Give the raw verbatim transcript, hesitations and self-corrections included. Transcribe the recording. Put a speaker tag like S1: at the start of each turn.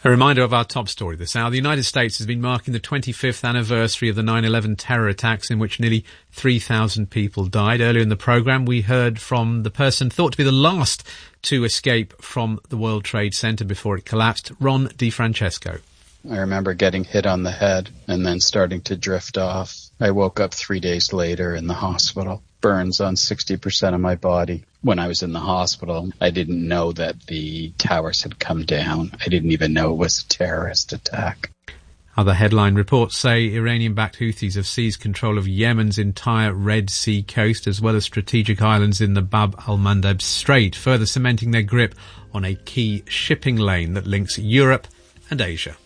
S1: A reminder of our top story this hour. The United States has been marking the twenty-fifth anniversary of the nine eleven terror attacks in which nearly three thousand people died. Earlier in the programme, we heard from the person thought to be the last to escape from the World Trade Center before it collapsed, Ron DeFrancesco.
S2: I remember getting hit on the head and then starting to drift off. I woke up three days later in the hospital. Burns on sixty percent of my body. When I was in the hospital, I didn't know that the towers had come down. I didn't even know it was a terrorist attack.
S1: Other headline reports say Iranian-backed Houthis have seized control of Yemen's entire Red Sea coast, as well as strategic islands in the Bab al-Mandeb Strait, further cementing their grip on a key shipping lane that links Europe and Asia.